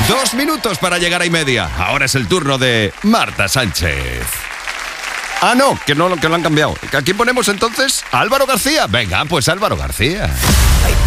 2 minutos para llegar a 1:30. Ahora es el turno de Marta Sánchez. Ah, no, que lo han cambiado. ¿A quién ponemos entonces? ¿Álvaro García? Venga, pues Álvaro García.